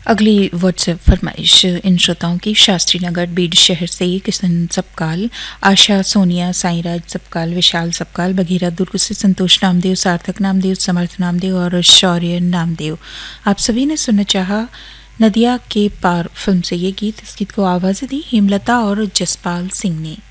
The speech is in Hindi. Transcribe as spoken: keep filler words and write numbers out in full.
अगली व्हाट्सएप फरमाइश इन श्रोताओं की शास्त्री नगर बीड शहर से किशन सपकाल, आशा सोनिया, साईराज सपकाल, विशाल सपकाल, बघेरा दुर्ग से संतोष नामदेव, सार्थक नामदेव, समर्थ नामदेव और शौर्य नामदेव। आप सभी ने सुनना चाहा नदिया के पार फिल्म से ये गीत। इस गीत को आवाज़ें दी हेमलता और जसपाल सिंह ने।